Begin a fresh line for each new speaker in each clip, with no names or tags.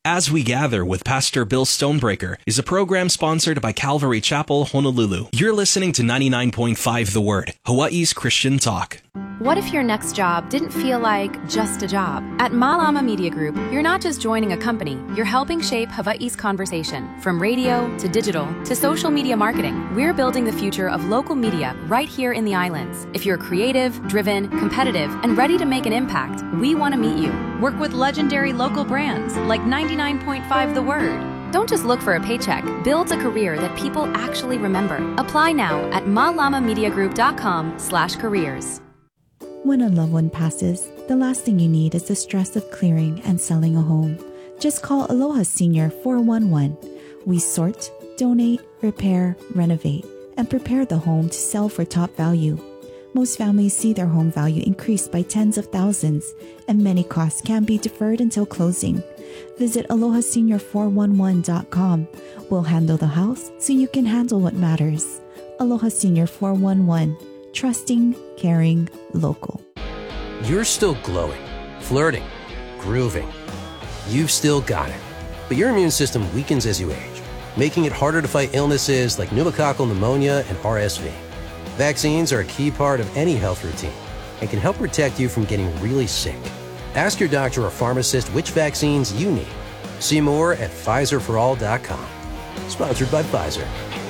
As We Gather with Pastor Bill Stonebreaker is a program sponsored by Calvary Chapel, Honolulu. You're listening to 99.5 The Word, Hawaii's Christian talk.
What if your next job didn't feel like just a job? At Malama Media Group, you're not just joining a company, you're helping shape Hawaii's conversation. From radio to digital to social media marketing, we're building the future of local media right here in the islands. If you're creative, driven, competitive, and ready to make an impact, we want to meet you. Work with legendary local brands like 99.5 The Word. Don't just look for a paycheck. Build a career that people actually remember. Apply now at malamamediagroup.com/careers.
When a loved one passes, the last thing you need is the stress of clearing and selling a home. Just call Aloha Senior 411. We sort, donate, repair, renovate, and prepare the home to sell for top value. Most families see their home value increase by tens of thousands, and many costs can be deferred until closing. Visit alohasenior411.com. We'll handle the house so you can handle what matters. Aloha Senior 411. Trusting, caring, local.
You're still glowing, flirting, grooving. You've still got it. But your immune system weakens as you age, making it harder to fight illnesses like pneumococcal pneumonia and RSV. Vaccines are a key part of any health routine and can help protect you from getting really sick. Ask your doctor or pharmacist which vaccines you need. See more at PfizerForAll.com. Sponsored by Pfizer.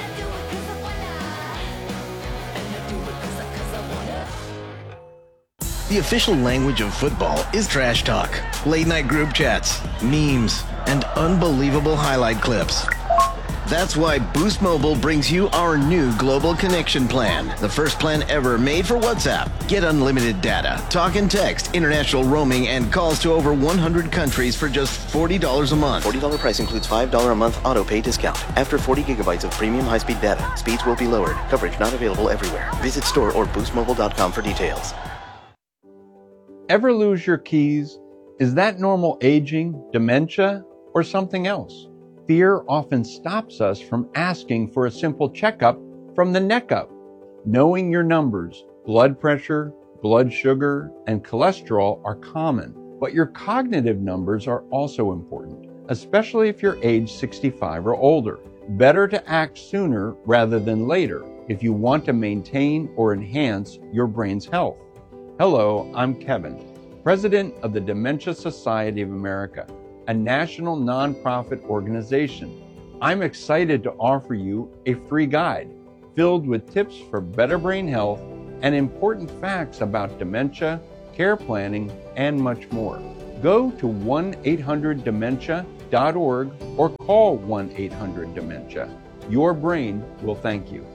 The official language of football is trash talk, late-night group chats, memes, and unbelievable highlight clips. That's why Boost Mobile brings you our new Global Connection Plan, the first plan ever made for WhatsApp. Get unlimited data, talk and text, international roaming, and calls to over 100 countries for just $40 a month.
$40 price includes $5 a month auto-pay discount. After 40 gigabytes of premium high-speed data, speeds will be lowered. Coverage not available everywhere. Visit store or boostmobile.com for details.
Ever lose your keys? Is that normal aging, dementia, or something else? Fear often stops us from asking for a simple checkup from the neck up. Knowing your numbers, blood pressure, blood sugar, and cholesterol are common, but your cognitive numbers are also important, especially if you're age 65 or older. Better to act sooner rather than later if you want to maintain or enhance your brain's health. Hello, I'm Kevin, President of the Dementia Society of America, a national nonprofit organization. I'm excited to offer you a free guide filled with tips for better brain health and important facts about dementia, care planning, and much more. Go to 1-800-DEMENTIA.org or call 1-800-DEMENTIA. Your brain will thank you.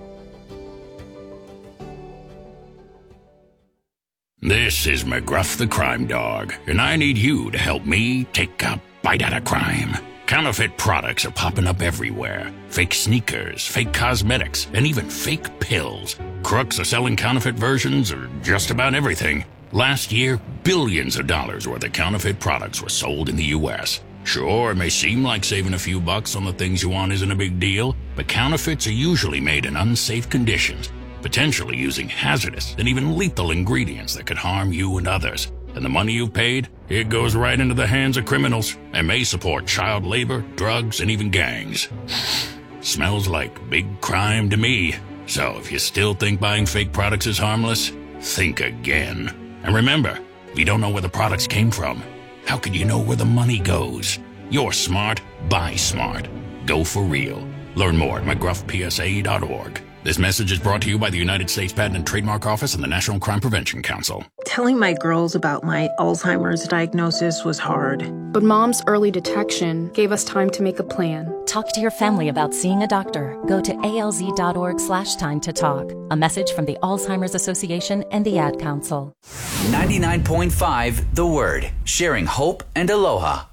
This is McGruff the Crime Dog, and I need you to help me take a bite out of crime. Counterfeit products are popping up everywhere. Fake sneakers, fake cosmetics, and even fake pills. Crooks are selling counterfeit versions of just about everything. Last year, billions of dollars worth of counterfeit products were sold in the U.S. Sure, it may seem like saving a few bucks on the things you want isn't a big deal, but counterfeits are usually made in unsafe conditions, potentially using hazardous and even lethal ingredients that could harm you and others. And the money you've paid, it goes right into the hands of criminals and may support child labor, drugs, and even gangs. Smells like big crime to me. So if you still think buying fake products is harmless, think again. And remember, if you don't know where the products came from, how could you know where the money goes? You're smart, buy smart. Go for real. Learn more at mcgruffpsa.org. This message is brought to you by the United States Patent and Trademark Office and the National Crime Prevention Council.
Telling my girls about my Alzheimer's diagnosis was hard.
But Mom's early detection gave us time to make a plan.
Talk to your family about seeing a doctor. Go to alz.org/time to talk. A message from the Alzheimer's Association and the Ad Council.
99.5 The Word, sharing hope and aloha.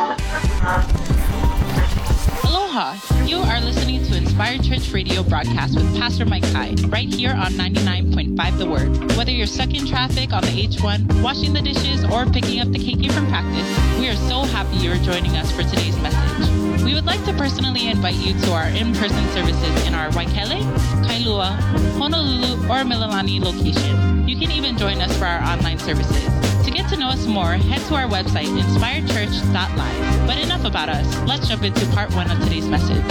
Aloha! You are listening to Inspired Church Radio broadcast with Pastor Mike Kai, right here on 99.5 The Word. Whether you're stuck in traffic on the H1, washing the dishes, or picking up the KK from practice, we are so happy you're joining us for today's message. We would like to personally invite you to our in-person services in our Waikele, Kailua, Honolulu, or Mililani location. You can even join us for our online services. To get to know us more, head to our website, inspiredchurch.live. But enough about us. Let's jump into part 1 of today's message.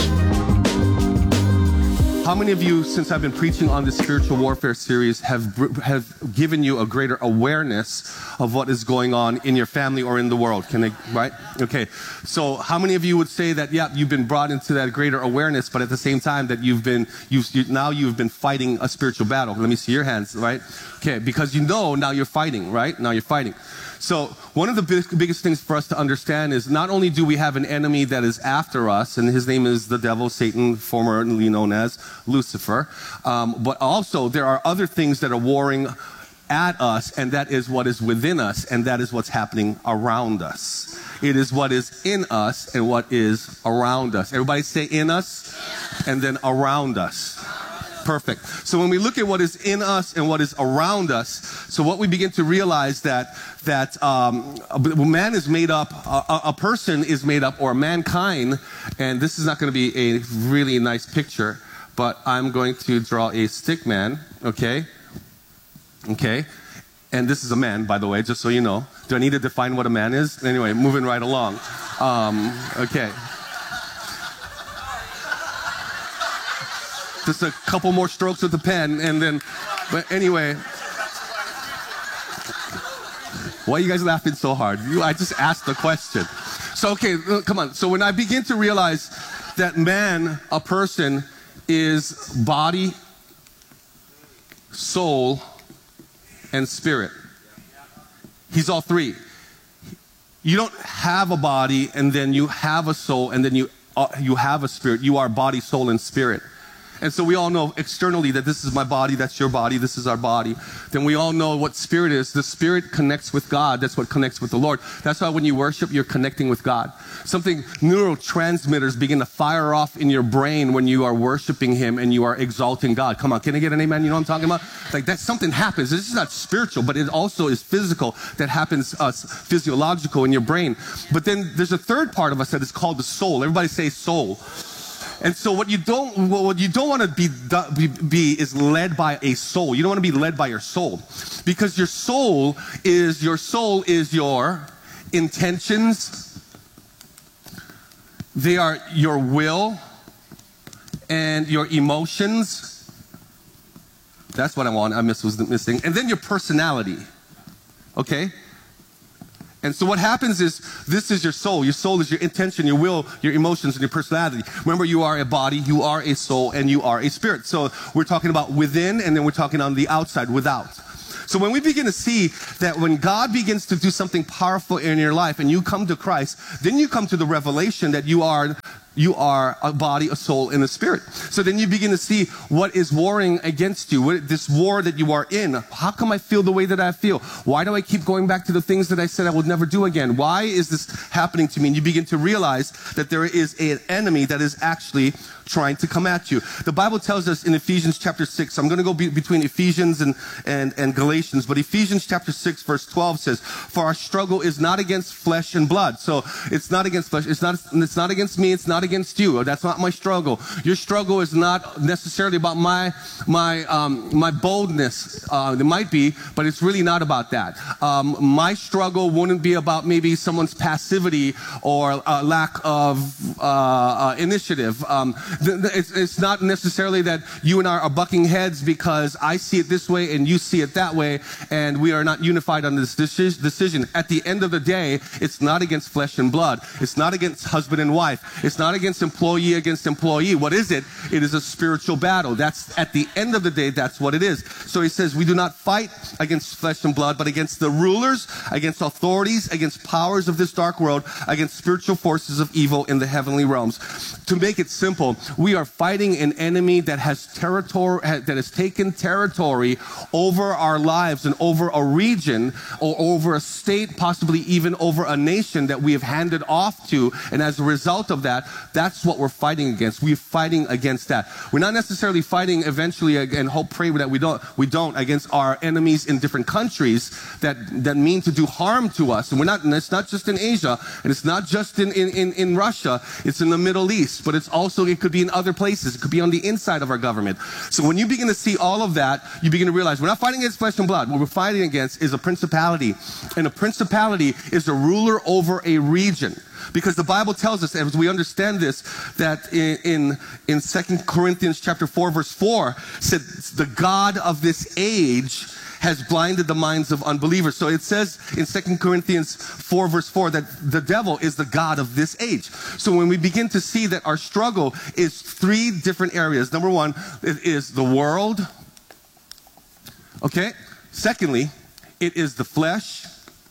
How many of you, since I've been preaching on this spiritual warfare series, have given you a greater awareness of what is going on in your family or in the world? Right? Okay. So how many of you would say that, yeah, you've been brought into that greater awareness, but at the same time that you've been fighting a spiritual battle? Let me see your hands, right? Okay, because now you're fighting, right? Now you're fighting. So one of the biggest things for us to understand is not only do we have an enemy that is after us, and his name is the devil, Satan, formerly known as Lucifer, but also there are other things that are warring at us, and that is what is within us, and that is what's happening around us. It is what is in us and what is around us. Everybody say in us and then around us. Perfect. So when we look at what is in us and what is around us, so what we begin to realize that man is made up, a person is made up, or mankind, and this is not going to be a really nice picture, but I'm going to draw a stick man, okay? Okay? And this is a man, by the way, just so you know. Do I need to define what a man is? Anyway, moving right along. Okay. Just a couple more strokes with the pen, and then, but anyway. Why are you guys laughing so hard? I just asked the question. So, okay, come on. So when I begin to realize that man, a person, is body, soul, and spirit. He's all three. You don't have a body, and then you have a soul, and then you have a spirit. You are body, soul, and spirit. And so we all know externally that this is my body, that's your body, this is our body. Then we all know what spirit is. The spirit connects with God. That's what connects with the Lord. That's why when you worship, you're connecting with God. Neurotransmitters begin to fire off in your brain when you are worshiping Him and you are exalting God. Come on, can I get an amen? You know what I'm talking about? Like that something happens. This is not spiritual, but it also is physical. That happens physiological in your brain. But then there's a third part of us that is called the soul. Everybody say soul. And so what you don't want to be is led by a soul. You don't want to be led by your soul, because your soul is your intentions. They are your will and your emotions. That's what I was missing. And then your personality. Okay? And so what happens is, this is your soul. Your soul is your intention, your will, your emotions, and your personality. Remember, you are a body, you are a soul, and you are a spirit. So we're talking about within, and then we're talking on the outside, without. So when we begin to see that when God begins to do something powerful in your life, and you come to Christ, then you come to the revelation that you are a body, a soul, and a spirit. So then you begin to see what is warring against you, this war that you are in. How come I feel the way that I feel? Why do I keep going back to the things that I said I would never do again? Why is this happening to me? And you begin to realize that there is an enemy that is actually trying to come at you. The Bible tells us in Ephesians chapter 6, I'm going to go between Ephesians and Galatians, but Ephesians chapter 6 verse 12 says, "For our struggle is not against flesh and blood." So it's not against flesh, it's not against me, it's not against you. That's not my struggle. Your struggle is not necessarily about my boldness. It might be, but it's really not about that. My struggle wouldn't be about maybe someone's passivity or lack of initiative. It's not necessarily that you and I are bucking heads because I see it this way and you see it that way, and we are not unified on this decision. At the end of the day, it's not against flesh and blood. It's not against husband and wife. It's not against employee against employee. What is it? It is a spiritual battle. That's at the end of the day, that's what it is. So he says, we do not fight against flesh and blood, but against the rulers, against authorities, against powers of this dark world, against spiritual forces of evil in the heavenly realms. To make it simple, we are fighting an enemy that has taken territory over our lives and over a region or over a state, possibly even over a nation that we have handed off to. And as a result of that, that's what we're fighting against. We're fighting against that. We're not necessarily fighting eventually, and pray that we don't against our enemies in different countries that mean to do harm to us. And it's not just in Asia, and it's not just in Russia. It's in the Middle East, but it could be in other places. It could be on the inside of our government. So when you begin to see all of that, you begin to realize we're not fighting against flesh and blood. What we're fighting against is a principality. And a principality is a ruler over a region. Because the Bible tells us, as we understand this, that in 2 Corinthians chapter 4, verse 4, said the God of this age has blinded the minds of unbelievers. So it says in 2 Corinthians 4, verse 4, that the devil is the God of this age. So when we begin to see that our struggle is 3 different areas. Number 1, it is the world. Okay? Secondly, it is the flesh.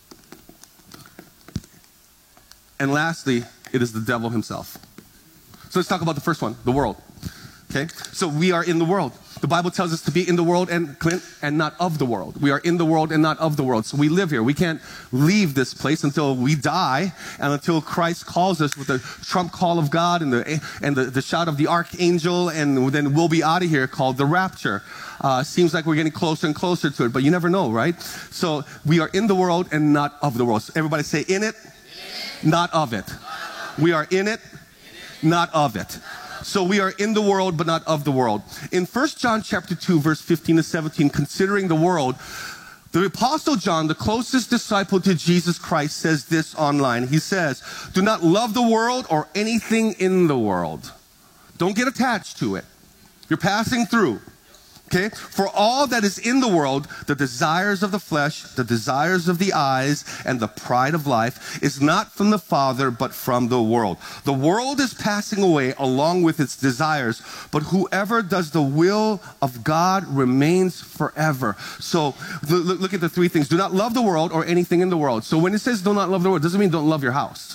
And lastly, it is the devil himself. So let's talk about the first one, the world. Okay? So we are in the world. The Bible tells us to be in the world and not of the world. We are in the world and not of the world. So we live here. We can't leave this place until we die and until Christ calls us with the trump call of God and the shout of the archangel, and then we'll be out of here, called the rapture. Seems like we're getting closer and closer to it, but you never know, right? So we are in the world and not of the world. So everybody say, in it, not of it. We are in it, not of it. So we are in the world, but not of the world. In 1 John chapter 2, verse 15 to 17, considering the world, the Apostle John, the closest disciple to Jesus Christ, says this online. He says, do not love the world or anything in the world. Don't get attached to it. You're passing through. Okay? For all that is in the world, the desires of the flesh, the desires of the eyes, and the pride of life is not from the Father, but from the world. The world is passing away along with its desires, but whoever does the will of God remains forever. So look at the 3 things. Do not love the world or anything in the world. So when it says do not love the world, it doesn't mean don't love your house.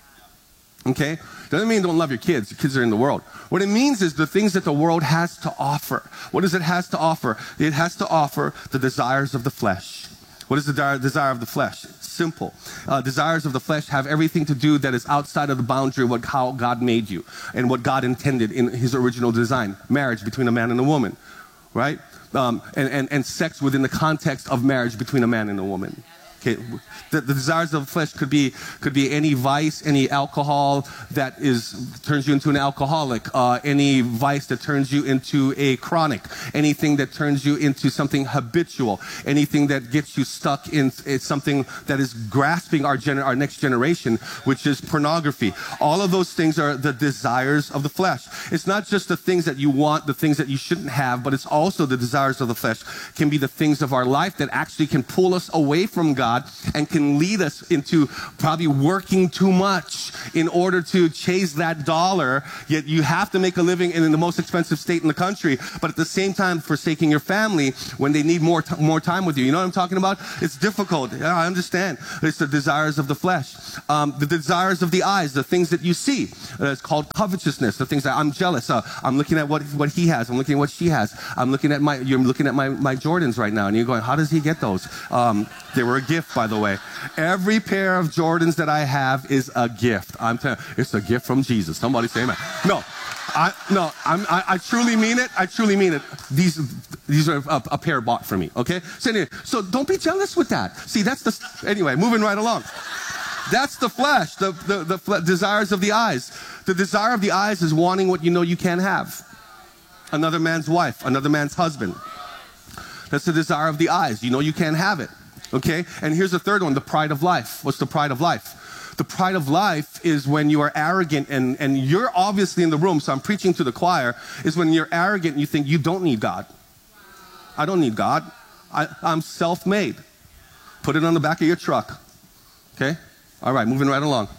Okay? Doesn't mean don't love your kids. Your kids are in the world. What it means is the things that the world has to offer. What does it has to offer? It has to offer the desires of the flesh. What is the desire of the flesh? Simple. Desires of the flesh have everything to do that is outside of the boundary of how God made you and what God intended in his original design. Marriage between a man and a woman, right? And sex within the context of marriage between a man and a woman. Okay, the desires of the flesh could be any vice, any alcohol that turns you into an alcoholic, any vice that turns you into a chronic, anything that turns you into something habitual, anything that gets you stuck in something that is grasping our next generation, which is pornography. All of those things are the desires of the flesh. It's not just the things that you want, the things that you shouldn't have, but it's also the desires of the flesh can be the things of our life that actually can pull us away from God and can lead us into probably working too much in order to chase that dollar. Yet you have to make a living in the most expensive state in the country, but at the same time forsaking your family when they need more time with you. You know what I'm talking about? It's difficult. Yeah, I understand. It's the desires of the flesh. The desires of the eyes, the things that you see. It's called covetousness. The things that I'm jealous. I'm looking at what he has. I'm looking at what she has. You're looking at my Jordans right now, and you're going, how does he get those? They were a gift, by the way. Every pair of Jordans that I have is a gift. I'm telling you, it's a gift from Jesus. Somebody say amen. I truly mean it. I truly mean it. These are a pair bought for me. Okay. So don't be jealous with that. See, anyway, moving right along. That's the flesh, the desires of the eyes. The desire of the eyes is wanting what you know you can't have. Another man's wife, another man's husband. That's the desire of the eyes. You know you can't have it. Okay? And here's the third one, the pride of life. What's the pride of life? The pride of life is when you are arrogant, and you're obviously in the room, so I'm preaching to the choir, is when you're arrogant and you think you don't need God. I don't need God. I'm self-made. Put it on the back of your truck. Okay? All right, moving right along.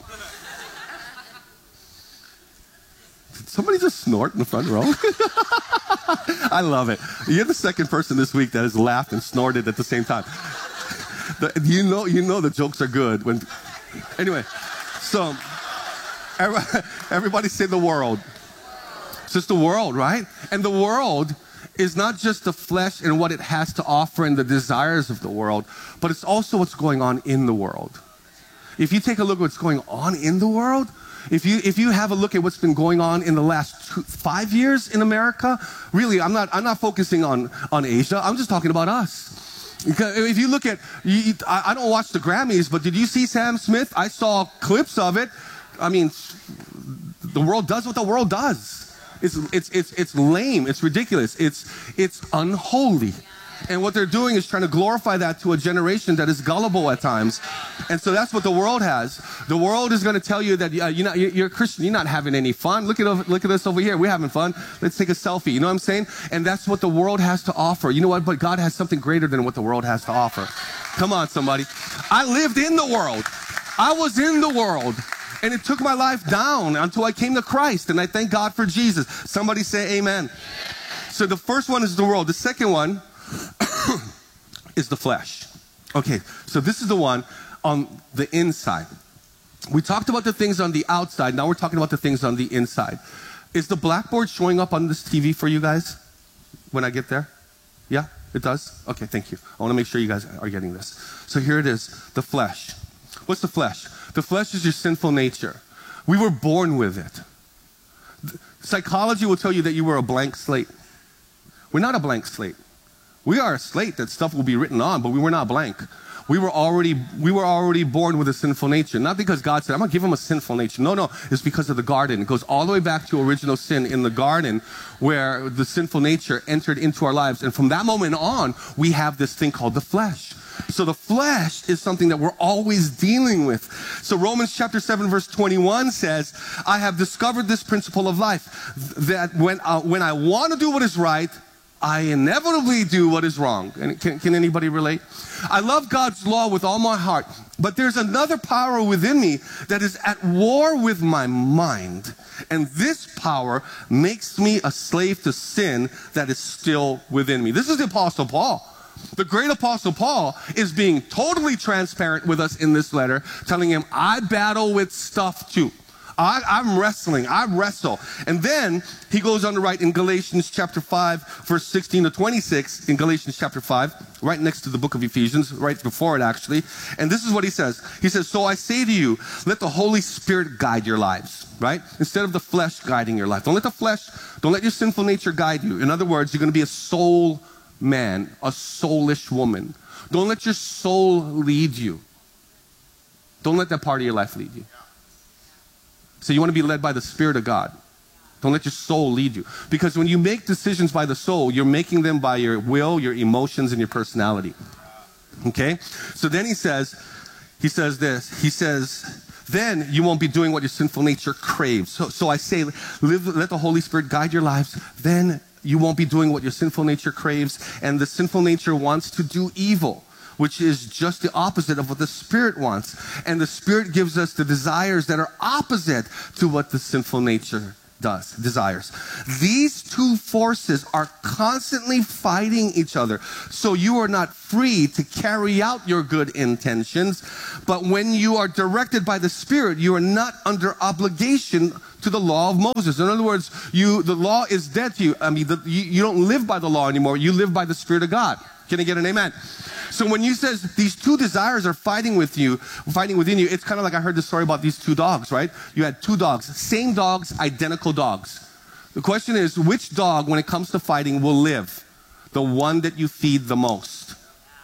Did somebody just snort in the front row? I love it. You're the second person this week that has laughed and snorted at the same time. You know the jokes are good. Anyway, so everybody say the world. It's just the world, right? And the world is not just the flesh and what it has to offer and the desires of the world, but it's also what's going on in the world. If you take a look at what's going on in the world, If you have a look at what's been going on in the last 5 years in America, really, I'm not focusing on Asia. I'm just talking about us. Because if you look at, I don't watch the Grammys, but did you see Sam Smith? I saw clips of it. I mean, the world does what the world does. It's lame. It's ridiculous. It's unholy. And what they're doing is trying to glorify that to a generation that is gullible at times. And so that's what the world has. The world is going to tell you that you're a Christian, you're not having any fun. Look at us over here. We're having fun. Let's take a selfie. You know what I'm saying? And that's what the world has to offer. You know what? But God has something greater than what the world has to offer. Come on, somebody. I lived in the world. I was in the world. And it took my life down until I came to Christ. And I thank God for Jesus. Somebody say amen. So the first one is the world. The second one is the flesh. Okay, so this is the one on the inside. We talked about the things on the outside. Now we're talking about the things on the inside. Is the blackboard showing up on this TV for you guys when I get there? Yeah, it does? Okay, thank you. I want to make sure you guys are getting this. So here it is, the flesh. What's the flesh? The flesh is your sinful nature. We were born with it. Psychology will tell you that you were a blank slate. We're not a blank slate. We are a slate that stuff will be written on, but we were not blank. We were already born with a sinful nature. Not because God said, I'm going to give him a sinful nature. No. It's because of the garden. It goes all the way back to original sin in the garden where the sinful nature entered into our lives. And from that moment on, we have this thing called the flesh. So the flesh is something that we're always dealing with. So Romans chapter 7 verse 21 says, I have discovered this principle of life, that when I want to do what is right, I inevitably do what is wrong. And can anybody relate? I love God's law with all my heart, but there's another power within me that is at war with my mind. And this power makes me a slave to sin that is still within me. This is the Apostle Paul. The great Apostle Paul is being totally transparent with us in this letter, telling him, I battle with stuff too. I'm wrestling. I wrestle. And then he goes on to write in Galatians chapter 5, verse 16 to 26, in Galatians chapter 5, right next to the book of Ephesians, right before it actually. And this is what he says. He says, so I say to you, let the Holy Spirit guide your lives, right? Instead of the flesh guiding your life. Don't let your sinful nature guide you. In other words, you're going to be a soul man, a soulish woman. Don't let your soul lead you. Don't let that part of your life lead you. So you want to be led by the Spirit of God. Don't let your soul lead you. Because when you make decisions by the soul, you're making them by your will, your emotions, and your personality. Okay? So then he says this. He says, then you won't be doing what your sinful nature craves. So I say, let the Holy Spirit guide your lives. Then you won't be doing what your sinful nature craves. And the sinful nature wants to do evil, which is just the opposite of what the Spirit wants. And the Spirit gives us the desires that are opposite to what the sinful nature desires. These two forces are constantly fighting each other. So you are not free to carry out your good intentions, but when you are directed by the Spirit, you are not under obligation to the law of Moses. In other words, the law is dead to you. I mean, you don't live by the law anymore. You live by the Spirit of God. Can I get an amen? So when you says these two desires are fighting within you, it's kind of like I heard the story about these two dogs, right? You had two dogs, same dogs, identical dogs. The question is, which dog, when it comes to fighting, will live? The one that you feed the most.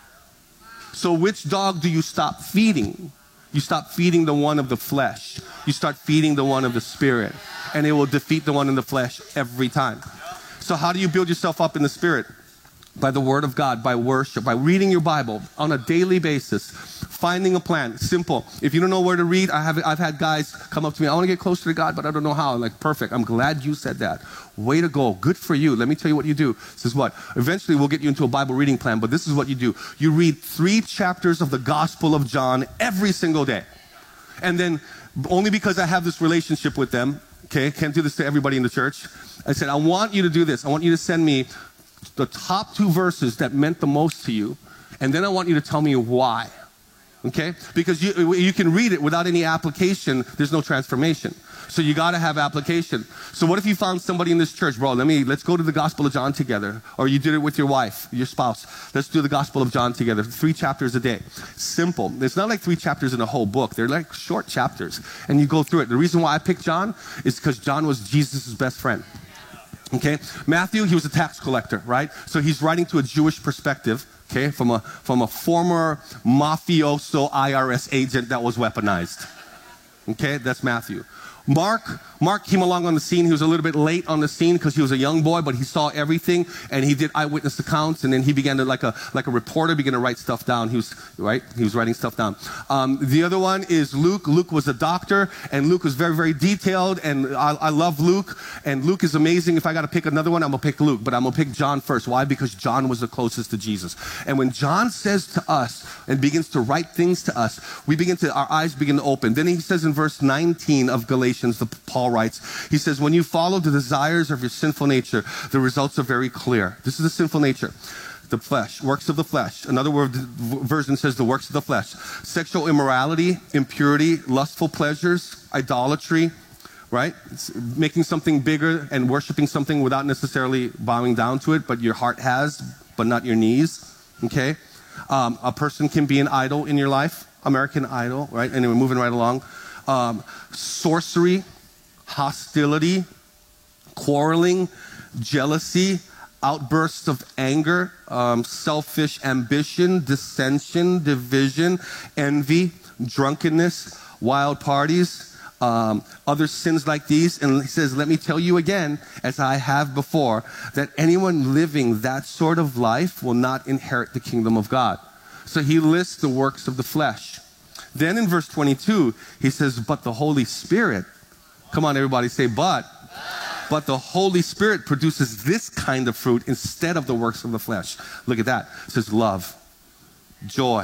So which dog do you stop feeding? You stop feeding the one of the flesh. You start feeding the one of the Spirit. And it will defeat the one in the flesh every time. So how do you build yourself up in the Spirit? By the Word of God, by worship, by reading your Bible on a daily basis, finding a plan. Simple. If you don't know where to read, I've had guys come up to me, I want to get closer to God, but I don't know how. I'm like, perfect. I'm glad you said that. Way to go. Good for you. Let me tell you what you do. This is what? Eventually we'll get you into a Bible reading plan, but this is what you do. You read 3 chapters of the Gospel of John every single day. And then, only because I have this relationship with them, okay, can't do this to everybody in the church, I said, I want you to do this. I want you to send me the top 2 verses that meant the most to you, and then I want you to tell me why. Okay? Because you can read it without any application. There's no transformation. So you got to have application. So what if you found somebody in this church, bro, let's go to the Gospel of John together. Or you did it with your wife, your spouse. Let's do the Gospel of John together. 3 chapters a day. Simple. It's not like 3 chapters in a whole book. They're like short chapters. And you go through it. The reason why I picked John is because John was Jesus' best friend. Okay? Matthew, he was a tax collector, right? So he's writing to a Jewish perspective, okay, from a former mafioso IRS agent that was weaponized. Okay? That's Matthew. Mark came along on the scene. He was a little bit late on the scene because he was a young boy, but he saw everything, and he did eyewitness accounts, and then he began to, like a reporter, began to write stuff down. He was writing stuff down. The other one is Luke. Luke was a doctor, and Luke was very, very detailed, and I love Luke, and Luke is amazing. If I got to pick another one, I'm going to pick Luke, but I'm going to pick John first. Why? Because John was the closest to Jesus. And when John says to us and begins to write things to us, our eyes begin to open. Then he says in verse 19 of Galatians, Paul writes, he says, when you follow the desires of your sinful nature, the results are very clear. This is the sinful nature. The flesh, works of the flesh. Another version says the works of the flesh. Sexual immorality, impurity, lustful pleasures, idolatry, right? It's making something bigger and worshiping something without necessarily bowing down to it, but your heart has, but not your knees, okay? A person can be an idol in your life, American Idol, right? Anyway, moving right along. Sorcery, hostility, quarreling, jealousy, outbursts of anger, selfish ambition, dissension, division, envy, drunkenness, wild parties, other sins like these. And he says, let me tell you again, as I have before, that anyone living that sort of life will not inherit the kingdom of God. So he lists the works of the flesh. Then in verse 22, he says, but the Holy Spirit, come on everybody, say but the Holy Spirit produces this kind of fruit instead of the works of the flesh. Look at that. It says love, joy,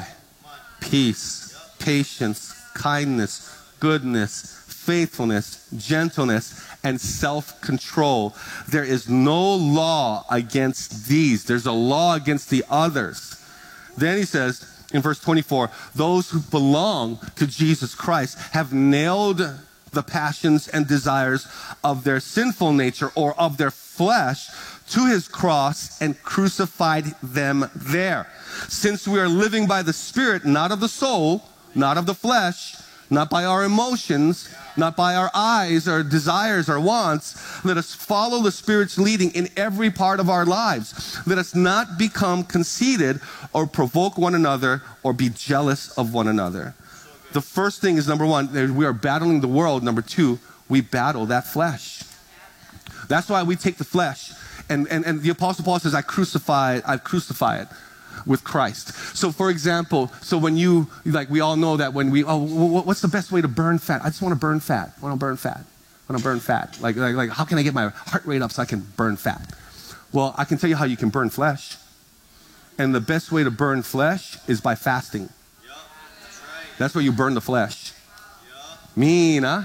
peace, patience, kindness, goodness, faithfulness, gentleness, and self-control. There is no law against these. There's a law against the others. Then he says, in verse 24, those who belong to Jesus Christ have nailed the passions and desires of their sinful nature or of their flesh to his cross and crucified them there. Since we are living by the Spirit, not of the soul, not of the flesh, not by our emotions, not by our eyes, our desires, our wants. Let us follow the Spirit's leading in every part of our lives. Let us not become conceited or provoke one another or be jealous of one another. The first thing is, number one, we are battling the world. Number two, we battle that flesh. That's why we take the flesh. And the Apostle Paul says, I crucify it with Christ. So for example, when you, like we all know that when what's the best way to burn fat? I just want to burn fat. I want to burn fat. Like how can I get my heart rate up so I can burn fat? Well, I can tell you how you can burn flesh. And the best way to burn flesh is by fasting. Yep, that's right. That's where you burn the flesh. Yep. Mean, huh?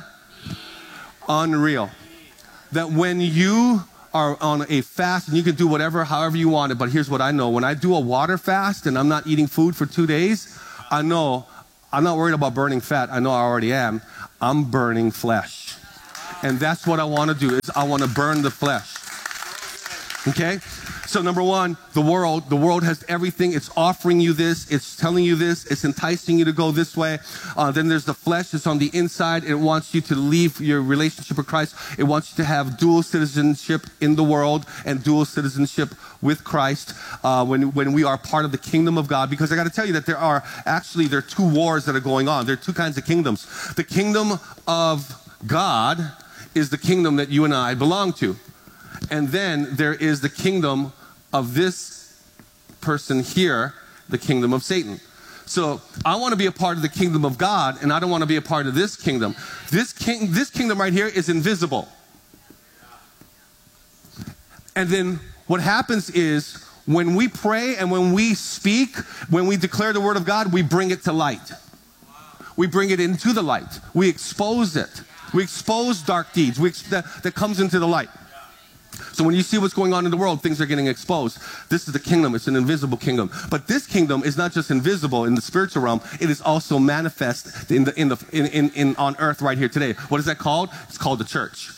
Unreal. That when you are on a fast, and you can do however you want it, but here's what I know. When I do a water fast and I'm not eating food for 2 days, I know I'm not worried about burning fat. I know I already am. I'm burning flesh. And that's what I want to do, is I want to burn the flesh. Okay? So number one, the world has everything. It's offering you this. It's telling you this. It's enticing you to go this way. Then there's the flesh that's on the inside. It wants you to leave your relationship with Christ. It wants you to have dual citizenship in the world and dual citizenship with Christ when we are part of the kingdom of God. Because I got to tell you that there are two wars that are going on. There are two kinds of kingdoms. The kingdom of God is the kingdom that you and I belong to. And then there is the kingdom of this person here, the kingdom of Satan. So I want to be a part of the kingdom of God, and I don't want to be a part of this kingdom. This kingdom right here is invisible. And then what happens is when we pray and when we speak, when we declare the word of God, we bring it to light. We bring it into the light. We expose it. We expose dark deeds that comes into the light. So when you see what's going on in the world, things are getting exposed. This is the kingdom. It's an invisible kingdom. But this kingdom is not just invisible in the spiritual realm. It is also manifest on earth right here today. What is that called? It's called the church.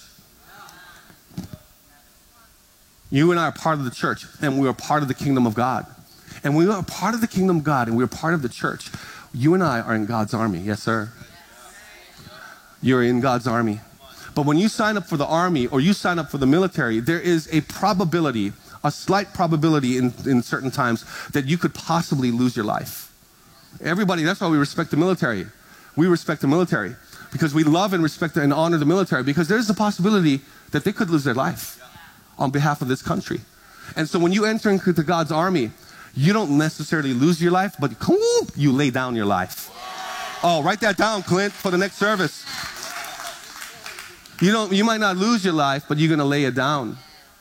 You and I are part of the church, and we are part of the kingdom of God. And we are part of the kingdom of God, and we are part of the church. You and I are in God's army. Yes, sir. You're in God's army. But when you sign up for the army or you sign up for the military, there is a probability, a slight probability in certain times that you could possibly lose your life. Everybody, that's why we respect the military. We respect the military because we love and respect and honor the military, because there's a possibility that they could lose their life on behalf of this country. And so when you enter into God's army, you don't necessarily lose your life, but you lay down your life. Oh, write that down, Clint, for the next service. You might not lose your life, but you're going to lay it down.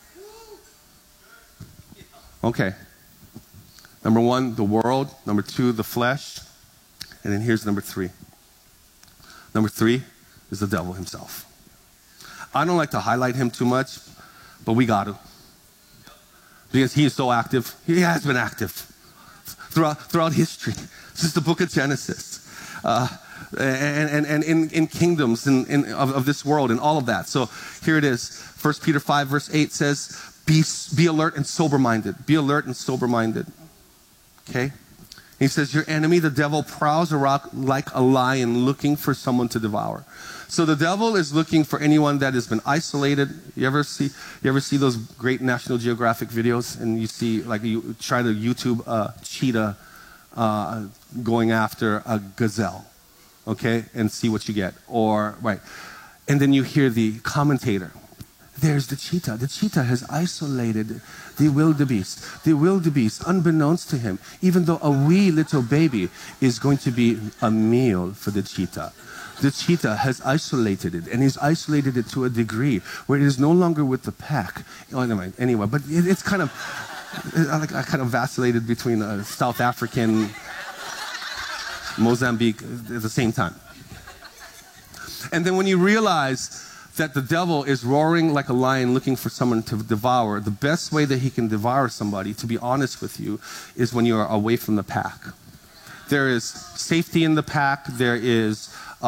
Okay. Number 1, the world. Number 2, the flesh. And then here's number 3. Number 3 is the devil himself. I don't like to highlight him too much, but we got to. Because he is so active. He has been active throughout history, since the book of Genesis. And in kingdoms of this world and all of that. So here it is. 1 Peter 5 verse 8 says, be alert and sober-minded. Be alert and sober-minded. Okay? He says, your enemy, the devil, prowls around like a lion looking for someone to devour. So the devil is looking for anyone that has been isolated. You ever see those great National Geographic videos, and you see, like, you try to YouTube a cheetah going after a gazelle, okay, and see what you get. Or, right, and then you hear the commentator. There's the cheetah. The cheetah has isolated the wildebeest. The wildebeest, unbeknownst to him, even though a wee little baby is going to be a meal for the cheetah. The cheetah has isolated it, and he's isolated it to a degree where it is no longer with the pack. Oh, never mind. Anyway, but it's kind of, I kind of vacillated between South African, Mozambique at the same time. And then when you realize that the devil is roaring like a lion looking for someone to devour, the best way that he can devour somebody, to be honest with you, is when you are away from the pack. There is safety in the pack. There is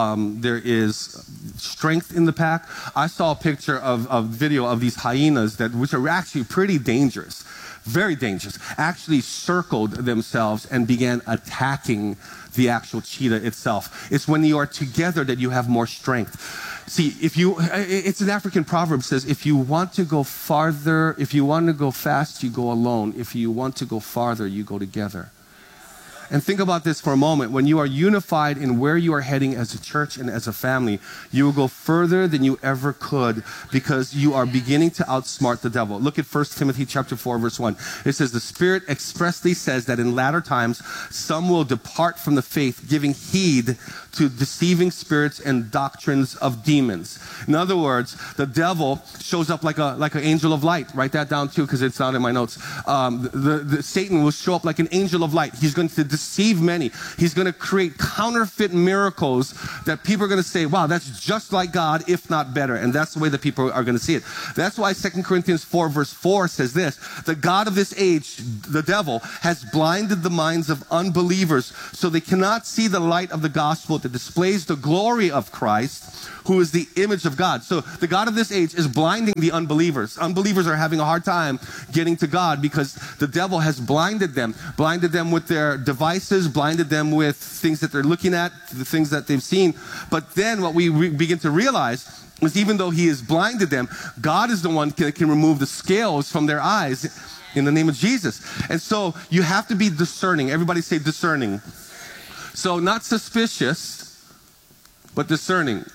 strength in the pack. I saw a picture of video of these hyenas which are actually pretty dangerous, very dangerous, actually circled themselves and began attacking the actual cheetah itself. It's when you are together that you have more strength. See, it's an African proverb that says, if you want to go farther, if you want to go fast, you go alone. If you want to go farther, you go together. And think about this for a moment. When you are unified in where you are heading as a church and as a family, you will go further than you ever could, because you are beginning to outsmart the devil. Look at 1 Timothy chapter 4, verse 1. It says, the Spirit expressly says that in latter times, some will depart from the faith, giving heed to deceiving spirits and doctrines of demons. In other words, the devil shows up like an angel of light. Write that down too, because it's not in my notes. Satan will show up like an angel of light. He's going to deceive many. He's going to create counterfeit miracles that people are going to say, wow, that's just like God, if not better. And that's the way that people are going to see it. That's why 2 Corinthians 4 verse 4 says this: the God of this age, the devil, has blinded the minds of unbelievers so they cannot see the light of the gospel that displays the glory of Christ, who is the image of God. So the God of this age is blinding the unbelievers. Unbelievers are having a hard time getting to God because the devil has blinded them with their devices, blinded them with things that they're looking at, the things that they've seen. But then what we begin to realize is, even though he has blinded them, God is the one that can remove the scales from their eyes in the name of Jesus. And so you have to be discerning. Everybody say discerning. So not suspicious, but discerning.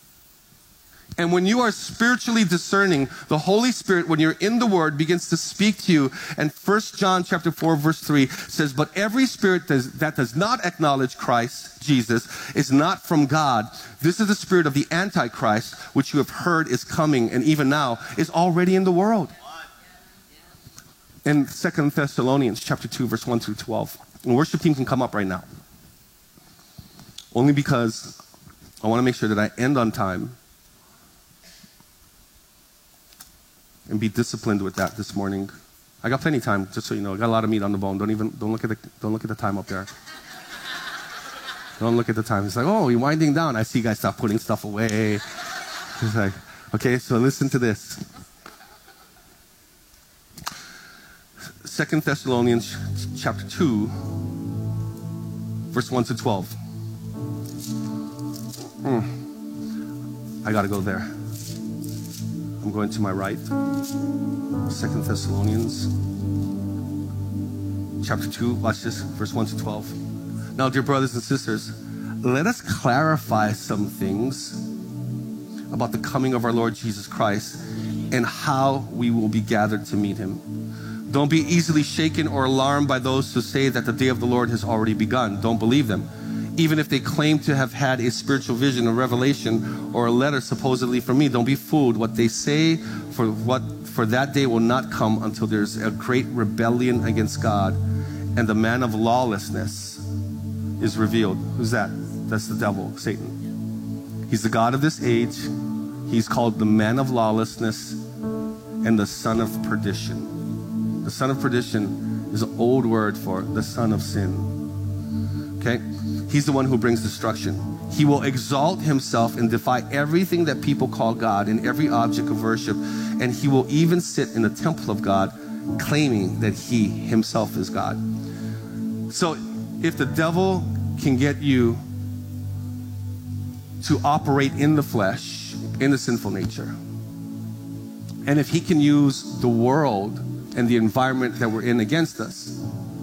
And when you are spiritually discerning, the Holy Spirit, when you're in the Word, begins to speak to you. And 1 John chapter 4, verse 3 says, but every spirit that does not acknowledge Christ Jesus is not from God. This is the spirit of the Antichrist, which you have heard is coming, and even now is already in the world. In 2 Thessalonians chapter 2, verse 1 through 12. And worship team can come up right now. Only because I want to make sure that I end on time. and be disciplined with that this morning. I got plenty of time, just so you know. I got a lot of meat on the bone. Don't look at the time up there. Don't look at the time. It's like, oh, you're winding down. I see you guys stop putting stuff away. It's like, okay, so listen to this. 2 Thessalonians chapter 2, verse 1 to 12. I got to go there. I'm going to my right. 2 Thessalonians chapter 2, watch this, verse 1 to 12. Now, dear brothers and sisters, let us clarify some things about the coming of our Lord Jesus Christ and how we will be gathered to meet him. Don't be easily shaken or alarmed by those who say that the day of the Lord has already begun. Don't believe them. Even if they claim to have had a spiritual vision, a revelation, or a letter supposedly from me, don't be fooled. What they say for that day will not come until there's a great rebellion against God, and the man of lawlessness is revealed. Who's that? That's the devil, Satan. He's the god of this age. He's called the man of lawlessness and the son of perdition. The son of perdition is an old word for the son of sin. Okay? He's the one who brings destruction. He will exalt himself and defy everything that people call God and every object of worship. And he will even sit in the temple of God, claiming that he himself is God. So if the devil can get you to operate in the flesh, in the sinful nature, and if he can use the world and the environment that we're in against us,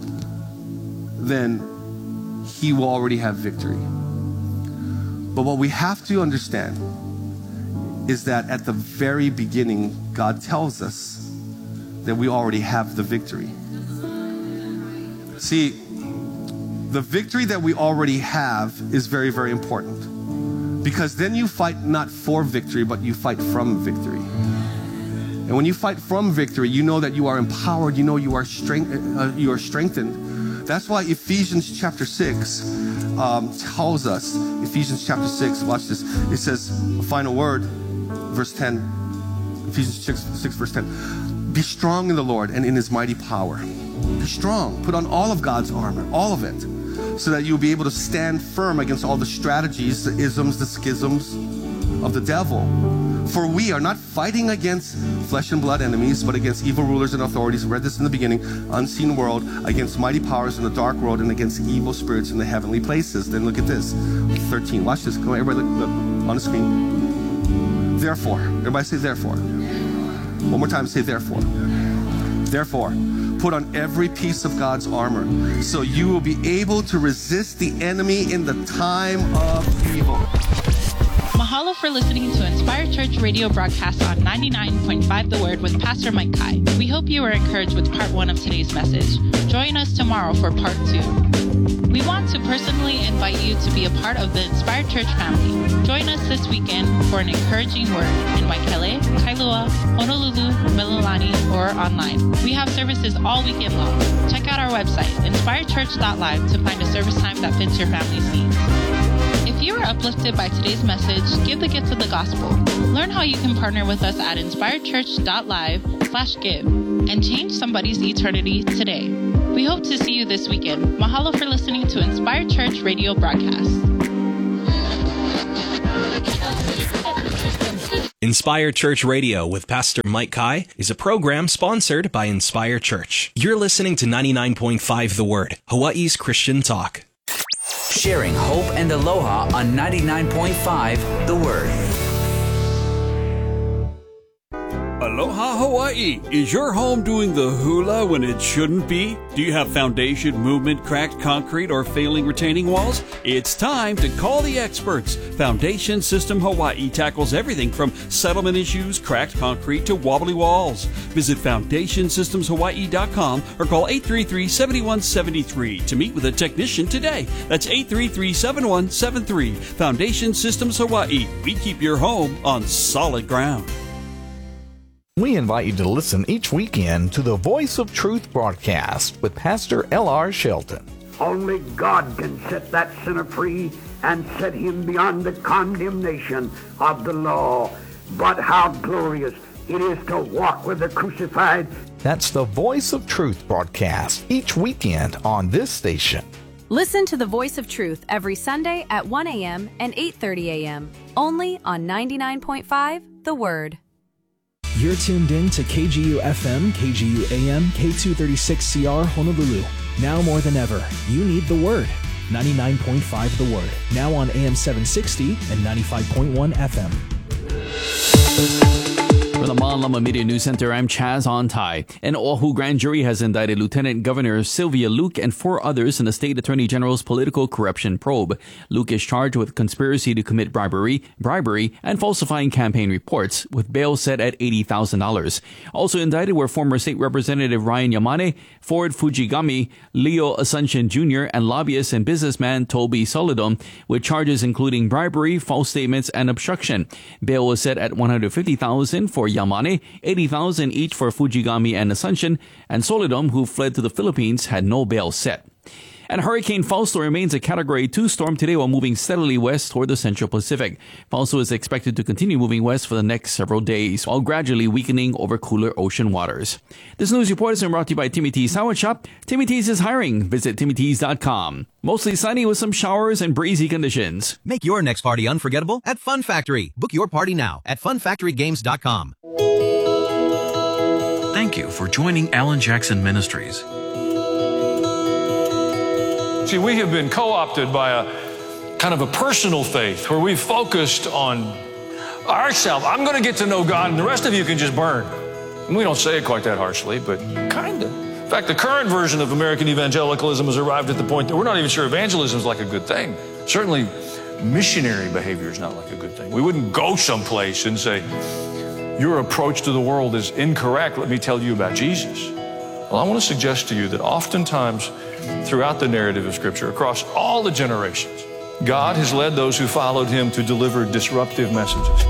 then he will already have victory. But what we have to understand is that at the very beginning, God tells us that we already have the victory. See, the victory that we already have is very, very important, because then you fight not for victory, but you fight from victory. And when you fight from victory, you know that you are empowered, you know you are strengthened. That's why Ephesians chapter 6 tells us, Ephesians chapter 6, watch this. It says, a final word, verse 10, Ephesians 6 verse 10. Be strong in the Lord and in his mighty power. Be strong. Put on all of God's armor, all of it, so that you'll be able to stand firm against all the strategies, the isms, the schisms of the devil. For we are not fighting against flesh and blood enemies, but against evil rulers and authorities. We read this in the beginning, unseen world, against mighty powers in the dark world, and against evil spirits in the heavenly places. Then look at this, 13. Watch this. Come on, everybody, look on the screen. Therefore, everybody say therefore. One more time, say therefore. Therefore, put on every piece of God's armor, so you will be able to resist the enemy in the time of evil.
Mahalo for listening to Inspired Church radio broadcast on 99.5 The Word with Pastor Mike Kai. We hope you were encouraged with part 1 of today's message. Join us tomorrow for part 2. We want to personally invite you to be a part of the Inspired Church family. Join us this weekend for an encouraging word in Waikele, Kailua, Honolulu, Mililani, or online. We have services all weekend long. Check out our website, inspiredchurch.live, to find a service time that fits your family's needs. If you were uplifted by today's message, give the gift of the gospel. Learn how you can partner with us at inspiredchurch.live/give and change somebody's eternity today. We hope to see you this weekend. Mahalo for listening to Inspired Church radio broadcast.
Inspired Church Radio with Pastor Mike Kai is a program sponsored by Inspired Church. You're listening to 99.5 The Word, Hawaii's Christian talk.
Sharing hope and aloha on 99.5 The Word.
Aloha Hawaii! Is your home doing the hula when it shouldn't be? Do you have foundation, movement, cracked concrete, or failing retaining walls? It's time to call the experts. Foundation System Hawaii tackles everything from settlement issues, cracked concrete, to wobbly walls. Visit FoundationSystemsHawaii.com or call 833-7173 to meet with a technician today. That's 833-7173. Foundation Systems Hawaii. We keep your home on solid ground.
We invite you to listen each weekend to the Voice of Truth broadcast with Pastor L.R. Shelton.
Only God can set that sinner free and set him beyond the condemnation of the law. But how glorious it is to walk with the crucified.
That's the Voice of Truth broadcast each weekend on this station.
Listen to the Voice of Truth every Sunday at 1 a.m. and 8:30 a.m. only on 99.5 The Word.
You're tuned in to KGU FM, KGU AM, K236CR Honolulu. Now more than ever, you need the Word. 99.5 The Word. Now on AM 760 and 95.1 FM.
For the Malama Media News Center, I'm Chaz Ontai. An Oahu grand jury has indicted Lieutenant Governor Sylvia Luke and 4 others in the State Attorney General's political corruption probe. Luke is charged with conspiracy to commit bribery, and falsifying campaign reports, with bail set at $80,000. Also indicted were former State Representative Ryan Yamane, Ford Fujigami, Leo Asuncion Jr., and lobbyist and businessman Toby Solidum, with charges including bribery, false statements, and obstruction. Bail was set at $150,000 for Yamane, $80,000 each for Fujigami and Asuncion, and Solidum, who fled to the Philippines, had no bail set. And Hurricane Fausto remains a Category 2 storm today while moving steadily west toward the Central Pacific. Fausto is expected to continue moving west for the next several days, while gradually weakening over cooler ocean waters. This news report is brought to you by Timmy T's Sandwich Shop. Timmy T's is hiring. Visit TimmyT's.com. Mostly sunny with some showers and breezy conditions.
Make your next party unforgettable at Fun Factory. Book your party now at funfactorygames.com.
Thank you for joining Alan Jackson Ministries.
See, we have been co-opted by a kind of a personal faith where we've focused on ourselves. I'm going to get to know God, and the rest of you can just burn. And we don't say it quite that harshly, but kind of. In fact, the current version of American evangelicalism has arrived at the point that we're not even sure evangelism is like a good thing. Certainly, missionary behavior is not like a good thing. We wouldn't go someplace and say, your approach to the world is incorrect. Let me tell you about Jesus. Well, I want to suggest to you that oftentimes throughout the narrative of Scripture, across all the generations, God has led those who followed him to deliver disruptive messages.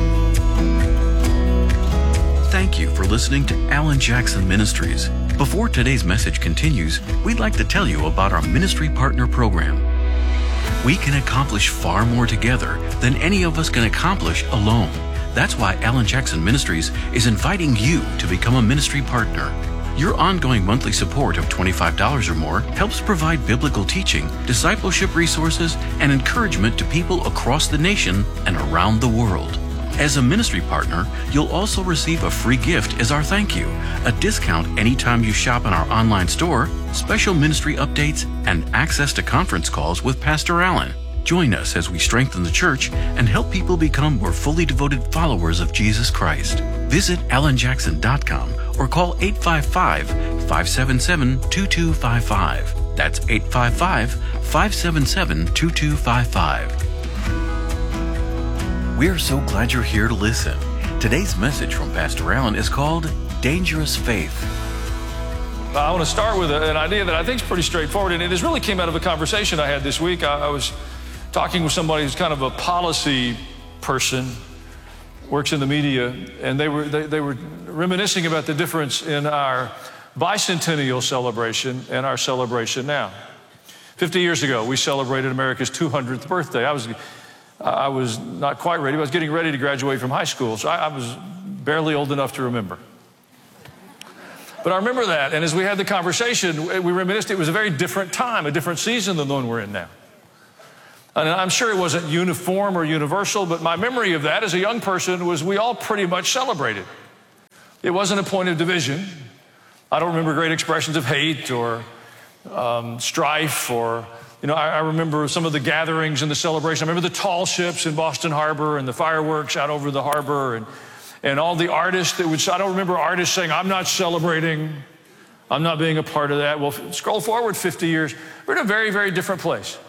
Thank you for listening to Alan Jackson Ministries. Before today's message continues, we'd like to tell you about our Ministry Partner Program. We can accomplish far more together than any of us can accomplish alone. That's why Alan Jackson Ministries is inviting you to become a ministry partner. Your ongoing monthly support of $25 or more helps provide biblical teaching, discipleship resources, and encouragement to people across the nation and around the world. As a ministry partner, you'll also receive a free gift as our thank you, a discount anytime you shop in our online store, special ministry updates, and access to conference calls with Pastor Allen. Join us as we strengthen the church and help people become more fully devoted followers of Jesus Christ. Visit alanjackson.com or call 855-577-2255. That's 855-577-2255. We're so glad you're here to listen. Today's message from Pastor Allen is called Dangerous Faith.
I want to start with an idea that I think is pretty straightforward, and it has really came out of a conversation I had this week. I was talking with somebody who's kind of a policy person, works in the media, and they were reminiscing about the difference in our bicentennial celebration and our celebration now. 50 years ago, we celebrated America's 200th birthday. I was not quite ready, but I was getting ready to graduate from high school, so I was barely old enough to remember. But I remember that, and as we had the conversation, we reminisced it was a very different time, a different season than the one we're in now. And I'm sure it wasn't uniform or universal, but my memory of that as a young person was we all pretty much celebrated. It wasn't a point of division. I don't remember great expressions of hate or strife or, I remember some of the gatherings and the celebration. I remember the tall ships in Boston Harbor and the fireworks out over the harbor and all the artists that would, I don't remember artists saying, I'm not celebrating, I'm not being a part of that. Well, scroll forward 50 years, we're in a very, very different place.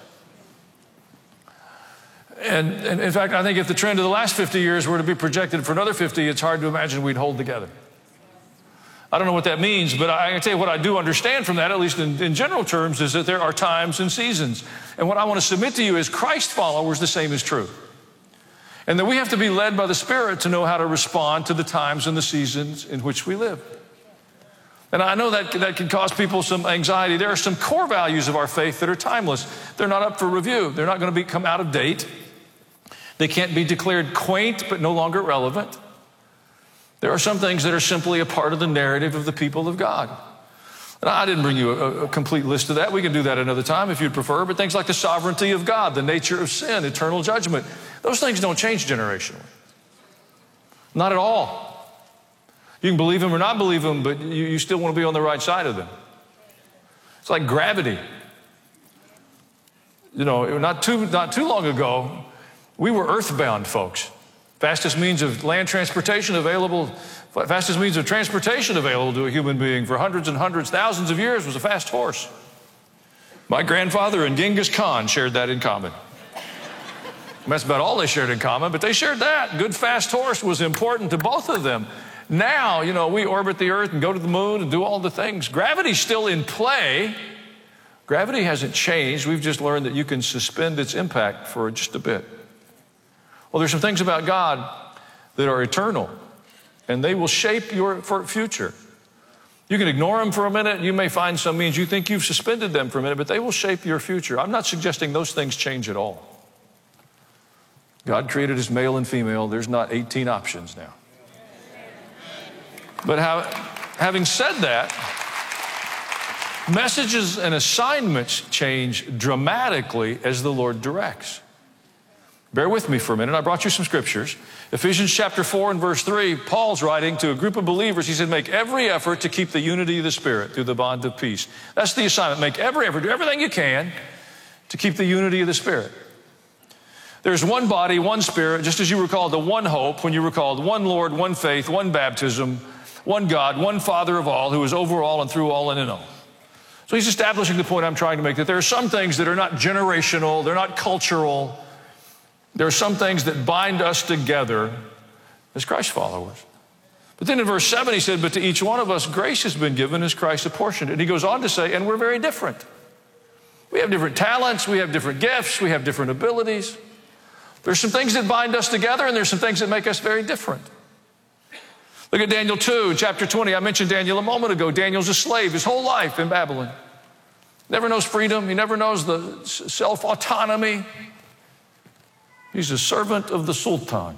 And in fact, I think if the trend of the last 50 years were to be projected for another 50, it's hard to imagine we'd hold together. I don't know what that means, but I can tell you what I do understand from that, at least in general terms, is that there are times and seasons. And what I want to submit to you as Christ followers, the same is true. And that we have to be led by the Spirit to know how to respond to the times and the seasons in which we live. And I know that can cause people some anxiety. There are some core values of our faith that are timeless. They're not up for review. They're not going to come out of date. They can't be declared quaint but no longer relevant. There are some things that are simply a part of the narrative of the people of God. And I didn't bring you a complete list of that. We can do that another time if you'd prefer. But things like the sovereignty of God, the nature of sin, eternal judgment, those things don't change generationally. Not at all. You can believe them or not believe them, but you still want to be on the right side of them. It's like gravity. You know, not too long ago, we were earthbound folks. Fastest means of land transportation available, fastest means of transportation available to a human being for hundreds and hundreds, thousands of years was a fast horse. My grandfather and Genghis Khan shared that in common. That's about all they shared in common, but they shared that. Good fast horse was important to both of them. Now, you know, we orbit the earth and go to the moon and do all the things. Gravity's still in play. Gravity hasn't changed. We've just learned that you can suspend its impact for just a bit. Well, there's some things about God that are eternal, and they will shape your future. You can ignore them for a minute. You may find some means you think you've suspended them for a minute, but they will shape your future. I'm not suggesting those things change at all. God created us male and female. There's not 18 options now. But having said that, messages and assignments change dramatically as the Lord directs. Bear with me for a minute. I brought you some scriptures. Ephesians chapter 4 and verse 3, Paul's writing to a group of believers. He said, make every effort to keep the unity of the Spirit through the bond of peace. That's the assignment. Make every effort, do everything you can to keep the unity of the Spirit. There's one body, one Spirit, just as you were called to one hope when you were called one Lord, one faith, one baptism, one God, one Father of all, who is over all and through all and in all. So he's establishing the point I'm trying to make, that there are some things that are not generational, they're not cultural. There are some things that bind us together as Christ followers. But then in verse 7 he said, but to each one of us grace has been given as Christ apportioned. And he goes on to say, and we're very different. We have different talents, we have different gifts, we have different abilities. There's some things that bind us together, and there's some things that make us very different. Look at Daniel 2, chapter 20. I mentioned Daniel a moment ago. Daniel's a slave his whole life in Babylon. Never knows freedom. He never knows the self-autonomy. He's a servant of the Sultan.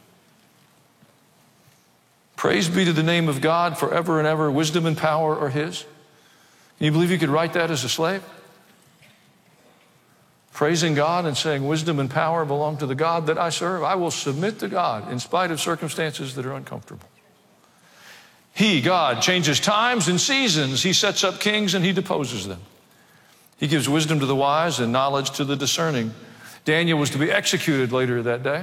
Praise be to the name of God forever and ever. Wisdom and power are his. Can you believe you could write that as a slave? Praising God and saying wisdom and power belong to the God that I serve. I will submit to God in spite of circumstances that are uncomfortable. He, God, changes times and seasons. He sets up kings and he deposes them. He gives wisdom to the wise and knowledge to the discerning. Daniel was to be executed later that day.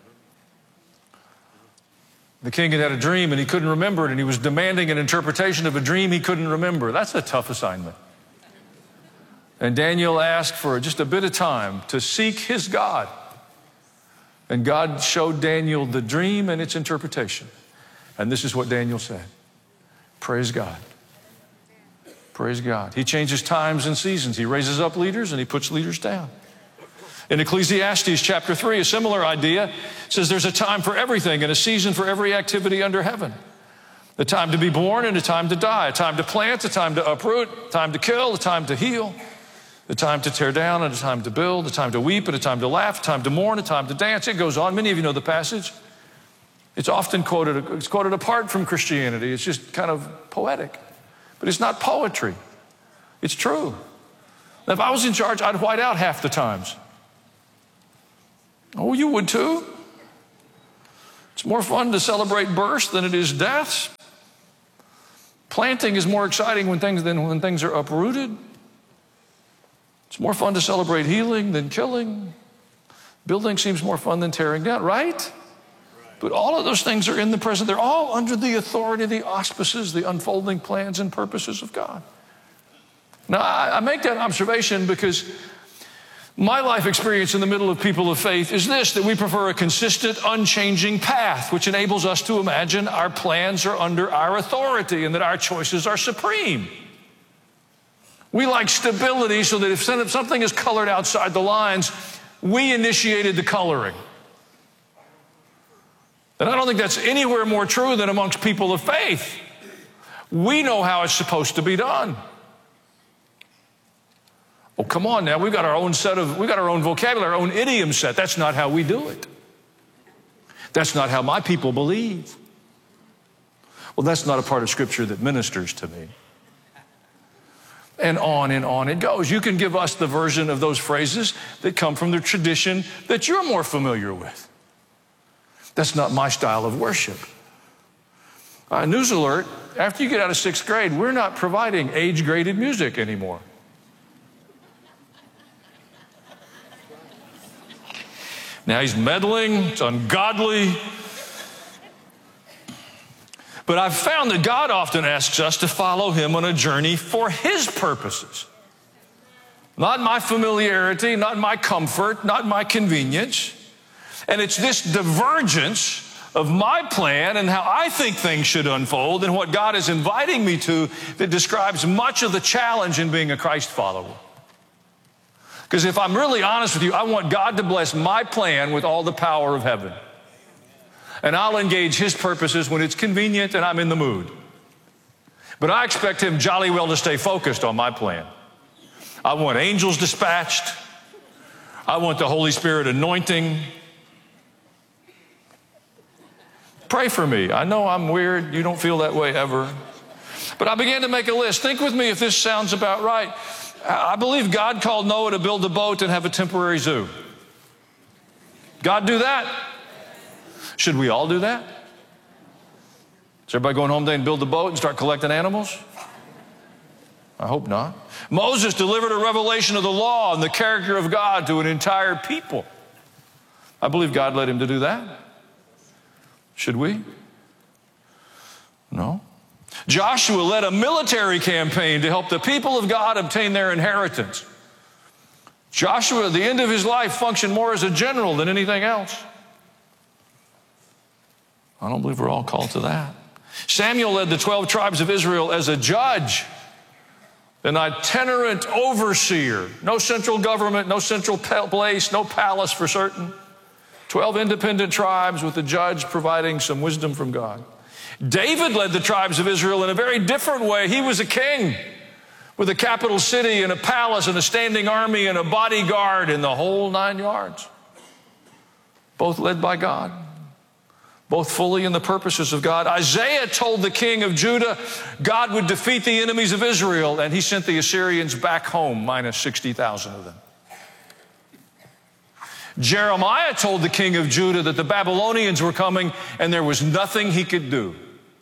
The king had a dream and he couldn't remember it, and he was demanding an interpretation of a dream he couldn't remember. That's a tough assignment. And Daniel asked for just a bit of time to seek his God. And God showed Daniel the dream and its interpretation. And this is what Daniel said. Praise God. Praise God. He changes times and seasons. He raises up leaders and he puts leaders down. In Ecclesiastes chapter 3, a similar idea says there's a time for everything and a season for every activity under heaven. A time to be born and a time to die, a time to plant, a time to uproot, a time to kill, a time to heal, a time to tear down and a time to build, a time to weep and a time to laugh, a time to mourn, a time to dance. It goes on. Many of you know the passage. It's often quoted, it's quoted apart from Christianity. It's just kind of poetic. But it's not poetry. It's true. Now, if I was in charge, I'd white out half the times. Oh, you would too? It's more fun to celebrate births than it is deaths. Planting is more exciting than when things are uprooted. It's more fun to celebrate healing than killing. Building seems more fun than tearing down, right? But all of those things are in the present. They're all under the authority, the auspices, the unfolding plans and purposes of God. Now, I make that observation because my life experience in the middle of people of faith is this, that we prefer a consistent, unchanging path, which enables us to imagine our plans are under our authority and that our choices are supreme. We like stability so that if something is colored outside the lines, we initiated the coloring. And I don't think that's anywhere more true than amongst people of faith. We know how it's supposed to be done. Oh, come on now, we've got our own vocabulary, our own idiom set. That's not how we do it. That's not how my people believe. Well, that's not a part of Scripture that ministers to me. And on it goes. You can give us the version of those phrases that come from the tradition that you're more familiar with. That's not my style of worship. News alert, after you get out of 6th grade, we're not providing age-graded music anymore. Now he's meddling, it's ungodly. But I've found that God often asks us to follow him on a journey for his purposes. Not my familiarity, not my comfort, not my convenience. And it's this divergence of my plan and how I think things should unfold and what God is inviting me to that describes much of the challenge in being a Christ follower. Because if I'm really honest with you, I want God to bless my plan with all the power of heaven. And I'll engage his purposes when it's convenient and I'm in the mood. But I expect him jolly well to stay focused on my plan. I want angels dispatched. I want the Holy Spirit anointing. Pray for me. I know I'm weird. You don't feel that way ever. But I began to make a list. Think with me if this sounds about right. I believe God called Noah to build a boat and have a temporary zoo. God do that? Should we all do that? Is everybody going home today and build a boat and start collecting animals? I hope not. Moses delivered a revelation of the law and the character of God to an entire people. I believe God led him to do that. Should we? No. Joshua led a military campaign to help the people of God obtain their inheritance. Joshua, at the end of his life, functioned more as a general than anything else. I don't believe we're all called to that. Samuel led the 12 tribes of Israel as a judge, an itinerant overseer. No central government, no central place, no palace for certain. 12 independent tribes with the judge providing some wisdom from God. David led the tribes of Israel in a very different way. He was a king with a capital city and a palace and a standing army and a bodyguard and the whole 9 yards. Both led by God. Both fully in the purposes of God. Isaiah told the king of Judah God would defeat the enemies of Israel, and he sent the Assyrians back home, minus 60,000 of them. Jeremiah told the king of Judah that the Babylonians were coming and there was nothing he could do.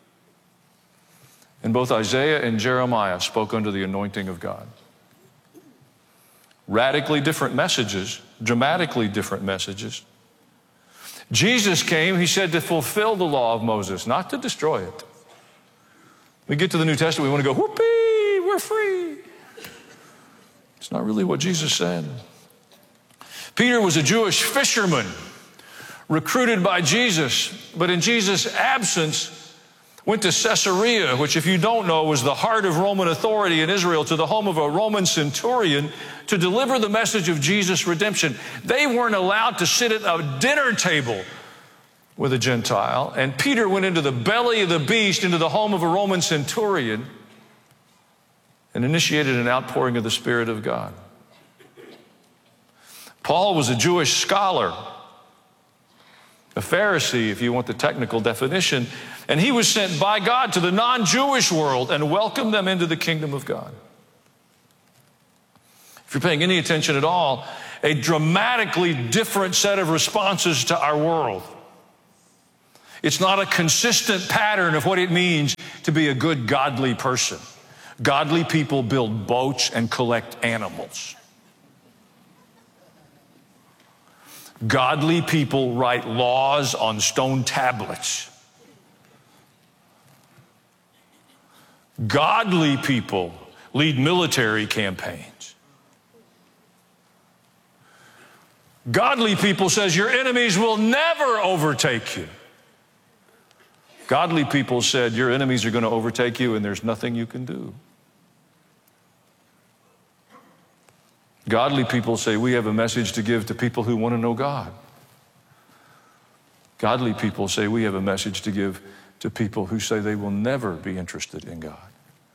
And both Isaiah and Jeremiah spoke under the anointing of God. Radically different messages, dramatically different messages. Jesus came, he said, to fulfill the law of Moses, not to destroy it. We get to the New Testament, we want to go, whoopee, we're free. It's not really what Jesus said. Peter was a Jewish fisherman recruited by Jesus, but in Jesus' absence went to Caesarea, which if you don't know was the heart of Roman authority in Israel, to the home of a Roman centurion to deliver the message of Jesus' redemption. They weren't allowed to sit at a dinner table with a Gentile, and Peter went into the belly of the beast, into the home of a Roman centurion, and initiated an outpouring of the Spirit of God. Paul was a Jewish scholar, a Pharisee, if you want the technical definition, and he was sent by God to the non-Jewish world and welcomed them into the kingdom of God. If you're paying any attention at all, a dramatically different set of responses to our world. It's not a consistent pattern of what it means to be a good, godly person. Godly people build boats and collect animals. Godly people write laws on stone tablets. Godly people lead military campaigns. Godly people says your enemies will never overtake you. Godly people said your enemies are going to overtake you and there's nothing you can do. Godly people say we have a message to give to people who want to know God. Godly people say we have a message to give to people who say they will never be interested in God.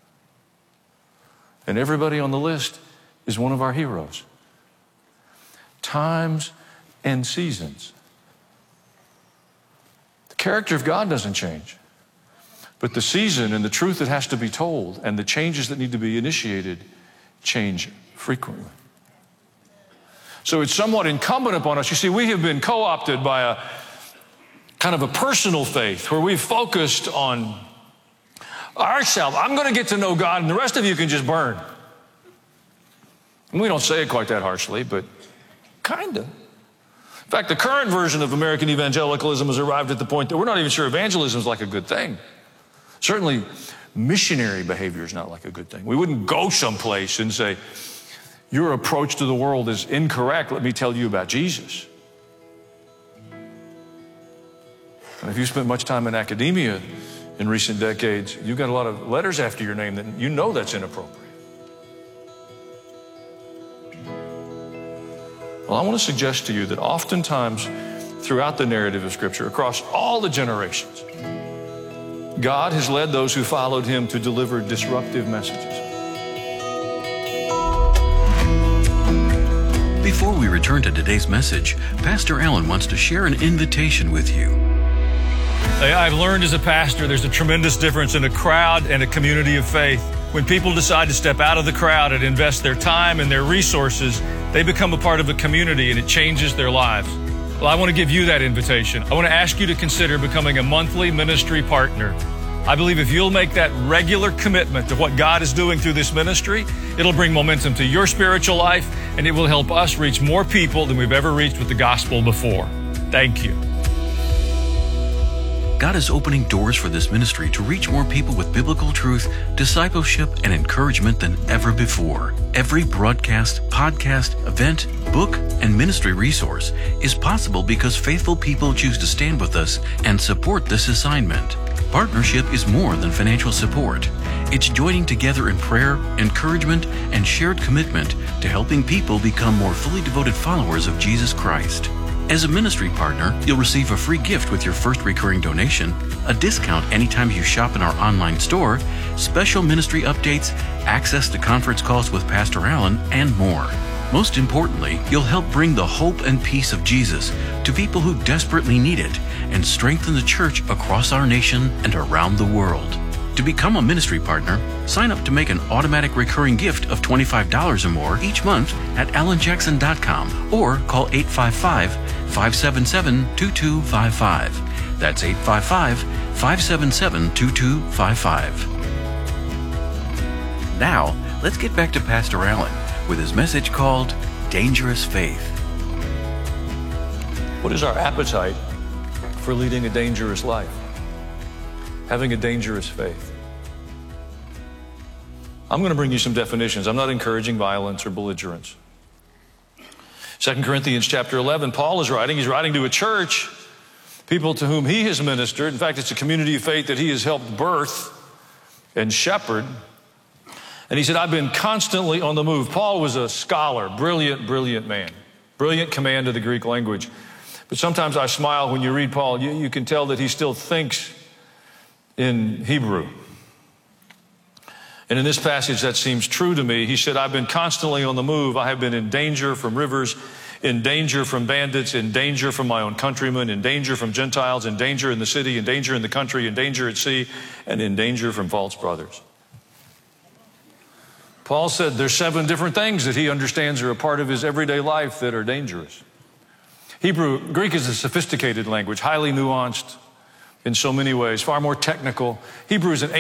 And everybody on the list is one of our heroes. Times and seasons. The character of God doesn't change. But the season and the truth that has to be told and the changes that need to be initiated change frequently. So it's somewhat incumbent upon us. You see, we have been co-opted by a kind of a personal faith where we've focused on ourselves. I'm going to get to know God, and the rest of you can just burn. And we don't say it quite that harshly, but kind of. In fact, the current version of American evangelicalism has arrived at the point that we're not even sure evangelism is like a good thing. Certainly, missionary behavior is not like a good thing. We wouldn't go someplace and say, your approach to the world is incorrect. Let me tell you about Jesus. And if you spent much time in academia in recent decades, you've got a lot of letters after your name that you know that's inappropriate. Well, I want to suggest to you that oftentimes throughout the narrative of Scripture, across all the generations, God has led those who followed him to deliver disruptive messages.
Before we return to today's message, Pastor Allen wants to share an invitation with you.
I've learned as a pastor there's a tremendous difference in a crowd and a community of faith. When people decide to step out of the crowd and invest their time and their resources, they become a part of a community and it changes their lives. Well, I want to give you that invitation. I want to ask you to consider becoming a monthly ministry partner. I believe if you'll make that regular commitment to what God is doing through this ministry, it'll bring momentum to your spiritual life and it will help us reach more people than we've ever reached with the gospel before. Thank you.
God is opening doors for this ministry to reach more people with biblical truth, discipleship, and encouragement than ever before. Every broadcast, podcast, event, book, and ministry resource is possible because faithful people choose to stand with us and support this assignment. Partnership is more than financial support. It's joining together in prayer, encouragement, and shared commitment to helping people become more fully devoted followers of Jesus Christ. As a ministry partner, you'll receive a free gift with your first recurring donation, a discount anytime you shop in our online store, special ministry updates, access to conference calls with Pastor Allen, and more. Most importantly, you'll help bring the hope and peace of Jesus to people who desperately need it and strengthen the church across our nation and around the world. To become a ministry partner, sign up to make an automatic recurring gift of $25 or more each month at alanjackson.com or call 855-577-2255. That's 855-577-2255. Now, let's get back to Pastor Allen with his message called Dangerous Faith.
What is our appetite for leading a dangerous life? Having a dangerous faith. I'm going to bring you some definitions. I'm not encouraging violence or belligerence. 2 Corinthians chapter 11, Paul is writing. He's writing to a church, people to whom he has ministered. In fact, it's a community of faith that he has helped birth and shepherd. And he said, I've been constantly on the move. Paul was a scholar, brilliant man, brilliant command of the Greek language. But sometimes I smile when you read Paul. You can tell that he still thinks in Hebrew. And in this passage, that seems true to me. He said, I've been constantly on the move. I have been in danger from rivers, in danger from bandits, in danger from my own countrymen, in danger from Gentiles, in danger in the city, in danger in the country, in danger at sea, and in danger from false brothers. Paul said there's 7 different things that he understands are a part of his everyday life that are dangerous. Greek is a sophisticated language, highly nuanced in so many ways, far more technical. Hebrew is an